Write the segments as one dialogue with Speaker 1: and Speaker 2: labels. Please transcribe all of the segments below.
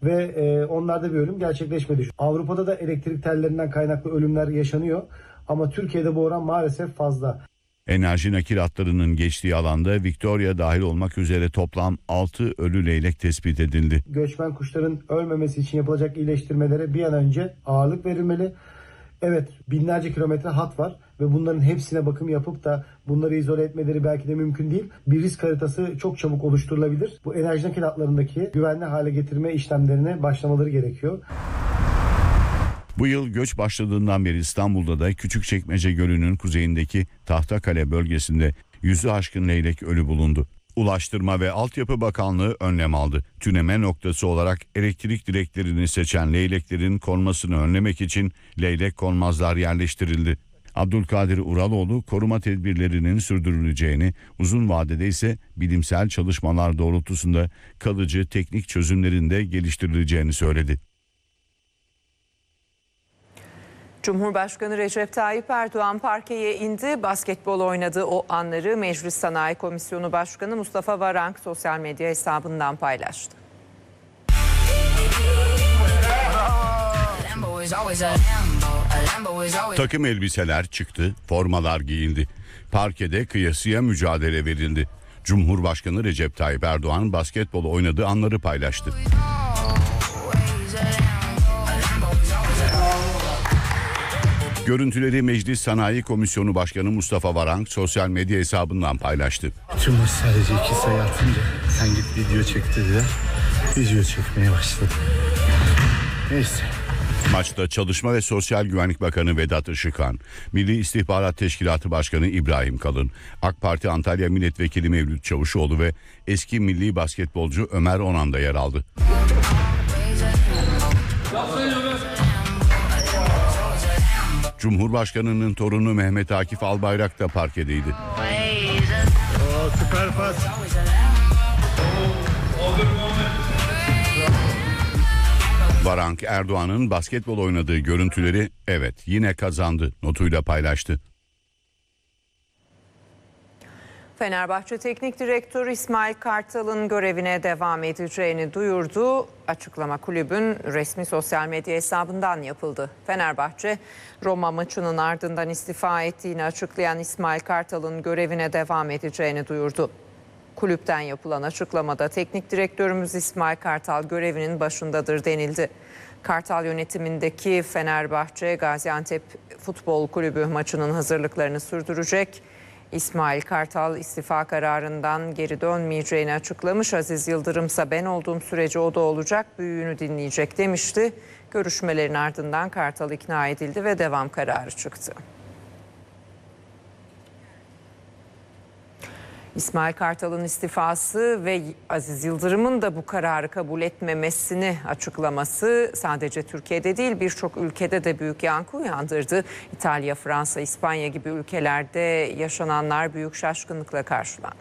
Speaker 1: ve onlarda bir ölüm gerçekleşmedi. Avrupa'da da elektrik tellerinden kaynaklı ölümler yaşanıyor ama Türkiye'de bu oran maalesef fazla.
Speaker 2: Enerji nakil hatlarının geçtiği alanda Victoria dahil olmak üzere toplam 6 ölü leylek tespit edildi.
Speaker 1: Göçmen kuşların ölmemesi için yapılacak iyileştirmelere bir an önce ağırlık verilmeli. Evet, binlerce kilometre hat var ve bunların hepsine bakım yapıp da bunları izole etmeleri belki de mümkün değil. Bir risk haritası çok çabuk oluşturulabilir. Bu enerji nakil hatlarındaki güvenli hale getirme işlemlerine başlamaları gerekiyor.
Speaker 2: Bu yıl göç başladığından beri İstanbul'da da Küçükçekmece Gölü'nün kuzeyindeki Tahtakale bölgesinde 100'ü aşkın leylek ölü bulundu. Ulaştırma ve Altyapı Bakanlığı önlem aldı. Tüneme noktası olarak elektrik direklerini seçen leyleklerin konmasını önlemek için leylek konmazlar yerleştirildi. Abdülkadir Uraloğlu koruma tedbirlerinin sürdürüleceğini, uzun vadede ise bilimsel çalışmalar doğrultusunda kalıcı teknik çözümlerin de geliştirileceğini söyledi.
Speaker 3: Cumhurbaşkanı Recep Tayyip Erdoğan parkeye indi. Basketbol oynadığı o anları Meclis Sanayi Komisyonu Başkanı Mustafa Varank sosyal medya hesabından paylaştı.
Speaker 2: Takım elbiseler çıktı, formalar giyildi. Parkede kıyasıya mücadele verildi. Cumhurbaşkanı Recep Tayyip Erdoğan basketbol oynadığı anları paylaştı. Görüntüleri Meclis Sanayi Komisyonu Başkanı Mustafa Varank sosyal medya hesabından paylaştı.
Speaker 4: Tüm maç sadece 2 sayı atınca sen git video çek dediler. Video çekmeye başladım. Neyse.
Speaker 2: Maçta Çalışma ve Sosyal Güvenlik Bakanı Vedat Işıkhan, Milli İstihbarat Teşkilatı Başkanı İbrahim Kalın, AK Parti Antalya Milletvekili Mevlüt Çavuşoğlu ve eski milli basketbolcu Ömer Onan da yer aldı. Cumhurbaşkanının torunu Mehmet Akif Albayrak da parkedeydi.
Speaker 4: Süper pas.
Speaker 2: Varank Erdoğan'ın basketbol oynadığı görüntüleri evet yine kazandı notuyla paylaştı.
Speaker 3: Fenerbahçe Teknik Direktörü İsmail Kartal'ın görevine devam edeceğini duyurdu. Açıklama kulübün resmi sosyal medya hesabından yapıldı. Fenerbahçe, Roma maçının ardından istifa ettiğini açıklayan İsmail Kartal'ın görevine devam edeceğini duyurdu. Kulüpten yapılan açıklamada teknik direktörümüz İsmail Kartal görevinin başındadır denildi. Kartal yönetimindeki Fenerbahçe Gaziantep Futbol Kulübü maçının hazırlıklarını sürdürecek. İsmail Kartal istifa kararından geri dönmeyeceğini açıklamış. Aziz Yıldırım'sa ben olduğum sürece o da olacak, büyüğünü dinleyecek demişti. Görüşmelerin ardından Kartal ikna edildi ve devam kararı çıktı. İsmail Kartal'ın istifası ve Aziz Yıldırım'ın da bu kararı kabul etmemesini açıklaması sadece Türkiye'de değil birçok ülkede de büyük yankı uyandırdı. İtalya, Fransa, İspanya gibi ülkelerde yaşananlar büyük şaşkınlıkla karşılandı.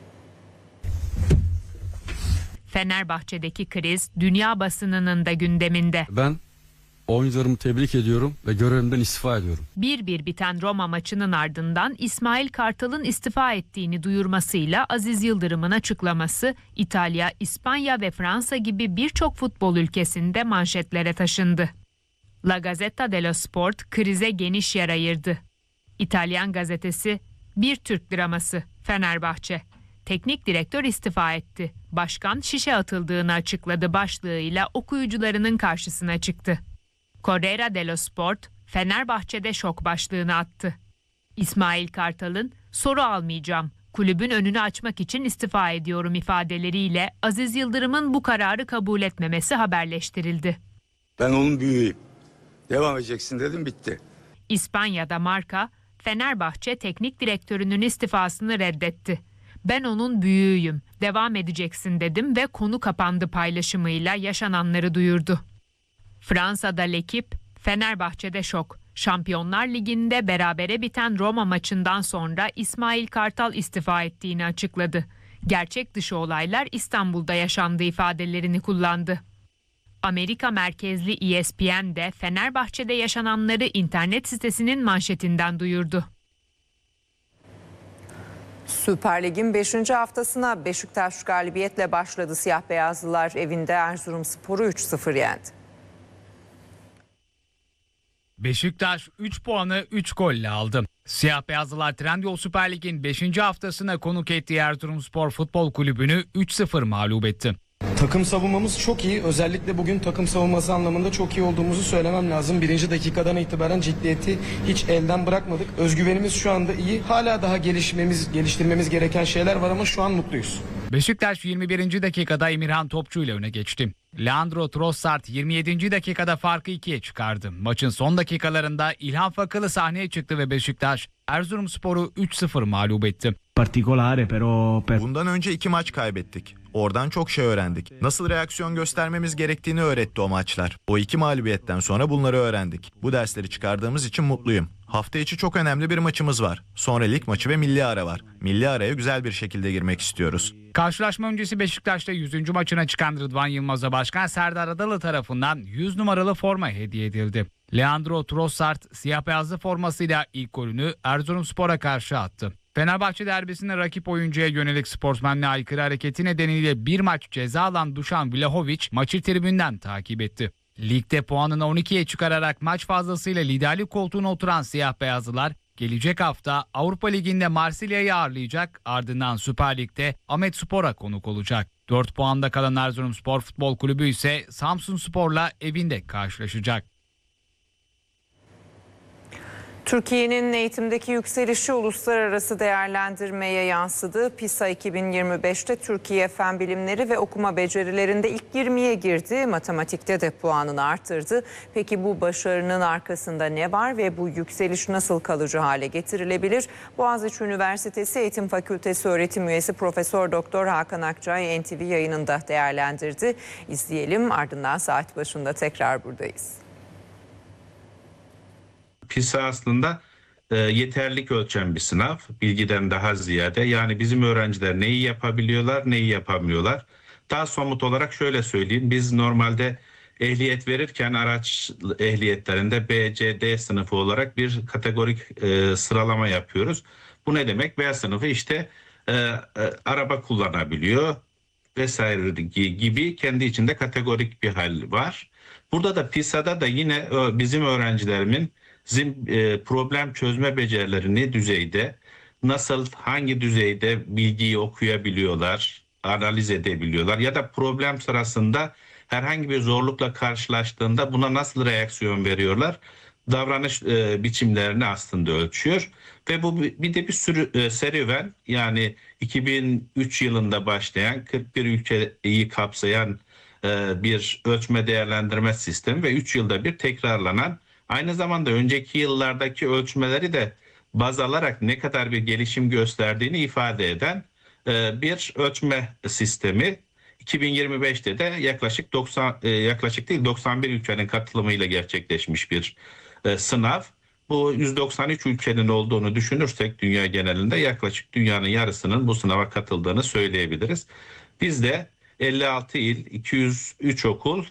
Speaker 5: Fenerbahçe'deki kriz dünya basınının da gündeminde.
Speaker 6: Ben oyuncularımı tebrik ediyorum ve görevimden istifa ediyorum.
Speaker 5: 1-1 biten Roma maçının ardından İsmail Kartal'ın istifa ettiğini duyurmasıyla Aziz Yıldırım'ın açıklaması İtalya, İspanya ve Fransa gibi birçok futbol ülkesinde manşetlere taşındı. La Gazzetta dello Sport krize geniş yer ayırdı. İtalyan gazetesi bir Türk draması Fenerbahçe. Teknik direktör istifa etti. Başkan şişe atıldığını açıkladı başlığıyla okuyucularının karşısına çıktı. Corriere dello Sport, Fenerbahçe'de şok başlığını attı. İsmail Kartal'ın soru almayacağım, kulübün önünü açmak için istifa ediyorum ifadeleriyle Aziz Yıldırım'ın bu kararı kabul etmemesi haberleştirildi.
Speaker 7: Ben onun büyüğüyüm. Devam edeceksin dedim, bitti.
Speaker 5: İspanya'da Marca, Fenerbahçe teknik direktörünün istifasını reddetti. Ben onun büyüğüyüm, devam edeceksin dedim ve konu kapandı paylaşımıyla yaşananları duyurdu. Fransa'da L'Equipe, Fenerbahçe'de şok. Şampiyonlar Ligi'nde berabere biten Roma maçından sonra İsmail Kartal istifa ettiğini açıkladı. Gerçek dışı olaylar İstanbul'da yaşandığı ifadelerini kullandı. Amerika merkezli ESPN de Fenerbahçe'de yaşananları internet sitesinin manşetinden duyurdu.
Speaker 3: Süper Lig'in 5. haftasına Beşiktaş galibiyetle başladı. Siyah beyazlılar evinde Erzurumspor'u 3-0 yendi.
Speaker 8: Beşiktaş 3 puanı 3 golle aldı. Siyah beyazlılar Trendyol Süper Lig'in 5. haftasına konuk ettiği Erzurumspor Futbol Kulübü'nü 3-0 mağlup etti.
Speaker 9: Takım savunmamız çok iyi. Özellikle bugün takım savunması anlamında çok iyi olduğumuzu söylemem lazım. 1. dakikadan itibaren ciddiyeti hiç elden bırakmadık. Özgüvenimiz şu anda iyi. Hala daha geliştirmemiz gereken şeyler var ama şu an mutluyuz.
Speaker 8: Beşiktaş 21. dakikada Emirhan Topçu ile öne geçti. Leandro Trossard 27. dakikada farkı 2'ye çıkardı. Maçın son dakikalarında İlhan Fakılı sahneye çıktı ve Beşiktaş Erzurumspor'u 3-0 mağlup etti.
Speaker 10: Bundan önce 2 maç kaybettik. Oradan çok şey öğrendik. Nasıl reaksiyon göstermemiz gerektiğini öğretti o maçlar. O 2 mağlubiyetten sonra bunları öğrendik. Bu dersleri çıkardığımız için mutluyum. Hafta içi çok önemli bir maçımız var. Sonra lig maçı ve milli ara var. Milli araya güzel bir şekilde girmek istiyoruz.
Speaker 8: Karşılaşma öncesi Beşiktaş'ta 100. maçına çıkan Rıdvan Yılmaz'a Başkan Serdar Adalı tarafından 100 numaralı forma hediye edildi. Leandro Trossard siyah beyazlı formasıyla ilk golünü Erzurumspor'a karşı attı. Fenerbahçe derbisinde rakip oyuncuya yönelik sportmenliğe aykırı hareketi nedeniyle bir maç ceza alan Dušan Vlahović maçı tribünden takip etti. Ligde puanını 12'ye çıkararak maç fazlasıyla liderlik koltuğuna oturan siyah beyazlılar gelecek hafta Avrupa Ligi'nde Marsilya'yı ağırlayacak, ardından Süper Lig'de Ahmetspor'a konuk olacak. 4 puanda kalan Erzurumspor Futbol Kulübü ise Samsunspor'la evinde karşılaşacak.
Speaker 3: Türkiye'nin eğitimdeki yükselişi uluslararası değerlendirmeye yansıdı. PISA 2025'te Türkiye fen bilimleri ve okuma becerilerinde ilk 20'ye girdi. Matematikte de puanını arttırdı. Peki bu başarının arkasında ne var ve bu yükseliş nasıl kalıcı hale getirilebilir? Boğaziçi Üniversitesi Eğitim Fakültesi öğretim üyesi Profesör Doktor Hakan Akçay NTV yayınında değerlendirdi. İzleyelim, ardından saat başında tekrar buradayız.
Speaker 11: PISA aslında yeterlilik ölçen bir sınav. Bilgiden daha ziyade. Yani bizim öğrenciler neyi yapabiliyorlar, neyi yapamıyorlar. Daha somut olarak şöyle söyleyeyim. Biz normalde ehliyet verirken araç ehliyetlerinde B, C, D sınıfı olarak bir kategorik sıralama yapıyoruz. Bu ne demek? B sınıfı işte araba kullanabiliyor vesaire gibi kendi içinde kategorik bir hal var. Burada da PISA'da da yine bizim öğrencilerimin problem çözme becerileri ne düzeyde, nasıl, hangi düzeyde bilgiyi okuyabiliyorlar, analiz edebiliyorlar ya da problem sırasında herhangi bir zorlukla karşılaştığında buna nasıl reaksiyon veriyorlar, davranış biçimlerini aslında ölçüyor. Ve bu bir de bir sürü serüven, yani 2003 yılında başlayan 41 ülkeyi kapsayan bir ölçme değerlendirme sistemi ve 3 yılda bir tekrarlanan, aynı zamanda önceki yıllardaki ölçmeleri de baz alarak ne kadar bir gelişim gösterdiğini ifade eden bir ölçme sistemi. 2025'te de yaklaşık 91 ülkenin katılımıyla gerçekleşmiş bir sınav. Bu 193 ülkenin olduğunu düşünürsek dünya genelinde yaklaşık dünyanın yarısının bu sınava katıldığını söyleyebiliriz. Biz de 56 il, 203 okul,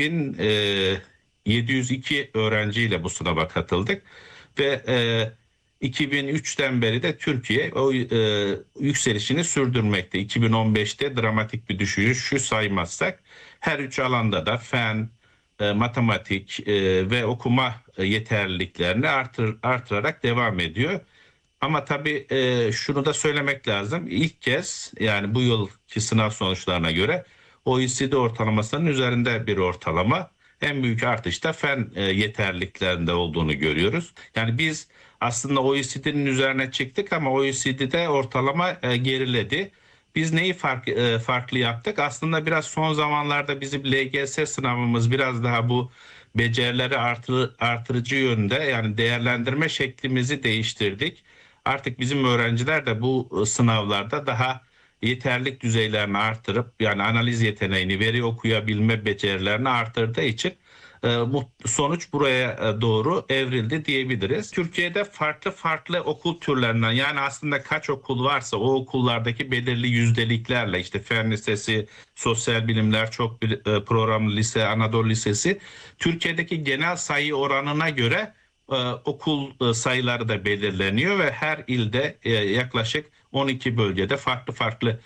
Speaker 11: 702 öğrenciyle bu sınava katıldık ve 2003'ten beri de Türkiye o yükselişini sürdürmekte. 2015'te dramatik bir düşüşü saymazsak her 3 alanda da fen, matematik ve okuma yeterliliklerini artırarak devam ediyor. Ama tabii şunu da söylemek lazım. İlk kez, yani bu yılki sınav sonuçlarına göre OECD ortalamasının üzerinde bir ortalama. En büyük artış da fen yeterliliklerinde olduğunu görüyoruz. Yani biz aslında OECD'nin üzerine çıktık ama OECD'de ortalama geriledi. Biz neyi farklı yaptık? Aslında biraz son zamanlarda bizim LGS sınavımız biraz daha bu becerileri artırıcı yönde, yani değerlendirme şeklimizi değiştirdik. Artık bizim öğrenciler de bu sınavlarda daha yeterlilik düzeylerini artırıp, yani analiz yeteneğini, veri okuyabilme becerilerini artırdığı için sonuç buraya doğru evrildi diyebiliriz. Türkiye'de farklı okul türlerinden, yani aslında kaç okul varsa o okullardaki belirli yüzdeliklerle, işte Fen Lisesi, Sosyal Bilimler, Çok Programlı Lise, Anadolu Lisesi, Türkiye'deki genel sayı oranına göre okul sayıları da belirleniyor ve her ilde yaklaşık 12 bölgede farklı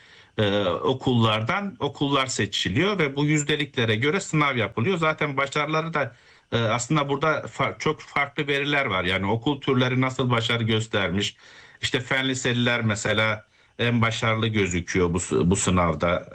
Speaker 11: okullar seçiliyor ve bu yüzdeliklere göre sınav yapılıyor. Zaten başarıları da aslında burada çok farklı veriler var. Yani okul türleri nasıl başarı göstermiş. İşte fen liseliler mesela en başarılı gözüküyor bu sınavda.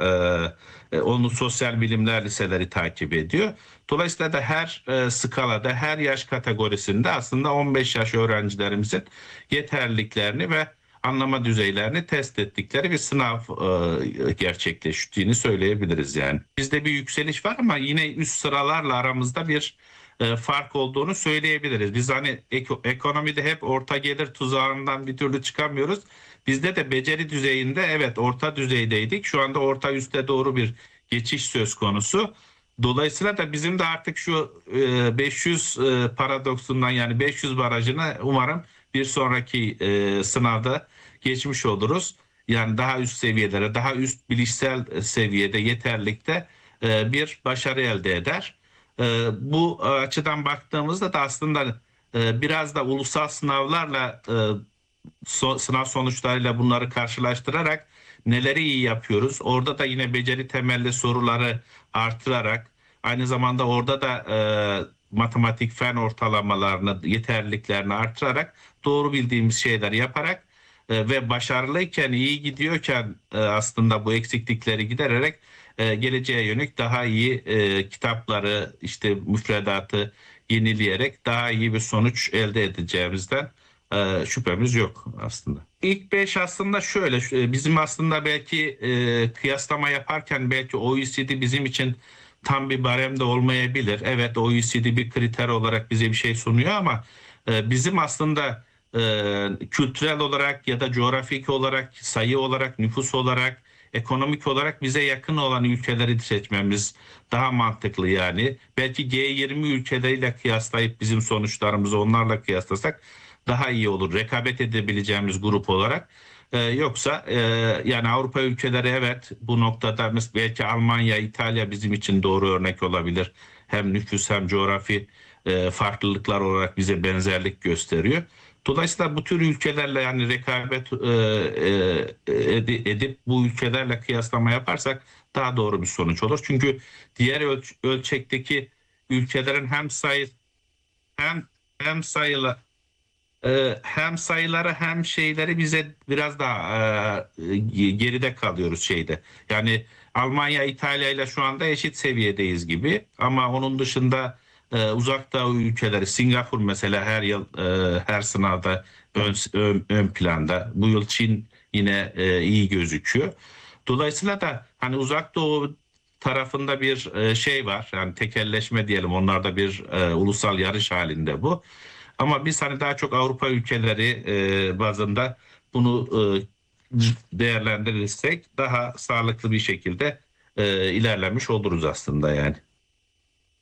Speaker 11: Onu sosyal bilimler liseleri takip ediyor. Dolayısıyla da her skalada, her yaş kategorisinde aslında 15 yaş öğrencilerimizin yeterliliklerini ve anlama düzeylerini test ettikleri bir sınav gerçekleştiğini söyleyebiliriz yani. Bizde bir yükseliş var ama yine üst sıralarla aramızda bir fark olduğunu söyleyebiliriz. Biz hani ekonomide hep orta gelir tuzağından bir türlü çıkamıyoruz. Bizde de beceri düzeyinde evet orta düzeydeydik. Şu anda orta üste doğru bir geçiş söz konusu. Dolayısıyla da bizim de artık şu 500 paradoksundan yani 500 barajını umarım bir sonraki sınavda geçmiş oluruz. Yani daha üst seviyelere, daha üst bilişsel seviyede, yeterlilikte bir başarı elde eder. Bu açıdan baktığımızda da aslında biraz da ulusal sınavlarla sınav sonuçlarıyla bunları karşılaştırarak neleri iyi yapıyoruz? Orada da yine beceri temelli soruları artırarak aynı zamanda orada da matematik fen ortalamalarını, yeterliliklerini artırarak doğru bildiğimiz şeyler yaparak ve başarılıyken, iyi gidiyorken aslında bu eksiklikleri gidererek geleceğe yönelik daha iyi kitapları, işte müfredatı yenileyerek daha iyi bir sonuç elde edeceğimizden şüphemiz yok aslında. İlk 5 aslında şöyle, bizim aslında belki kıyaslama yaparken belki OECD bizim için tam bir baremde olmayabilir. Evet, OECD bir kriter olarak bize bir şey sunuyor ama bizim aslında kültürel olarak ya da coğrafik olarak, sayı olarak, nüfus olarak, ekonomik olarak bize yakın olan ülkeleri seçmemiz daha mantıklı yani. Belki G20 ülkeleriyle kıyaslayıp bizim sonuçlarımızı onlarla kıyaslasak daha iyi olur. Rekabet edebileceğimiz grup olarak. Yoksa yani Avrupa ülkeleri evet bu noktada belki Almanya, İtalya bizim için doğru örnek olabilir. Hem nüfus hem coğrafi farklılıklar olarak bize benzerlik gösteriyor. Dolayısıyla bu tür ülkelerle yani rekabet edip bu ülkelerle kıyaslama yaparsak daha doğru bir sonuç olur. Çünkü diğer ölçekteki ülkelerin hem sayıları hem şeyleri bize biraz daha geride kalıyoruz şeyde. Yani Almanya, İtalya ile şu anda eşit seviyedeyiz gibi ama onun dışında uzak doğu ülkeleri, Singapur mesela her yıl her sınavda ön planda. Bu yıl Çin yine iyi gözüküyor. Dolayısıyla da hani uzak doğu tarafında bir şey var. Yani tekelleşme diyelim. Onlarda bir ulusal yarış halinde bu. Ama biz hani daha çok Avrupa ülkeleri bazında bunu değerlendirirsek daha sağlıklı bir şekilde ilerlemiş oluruz aslında yani.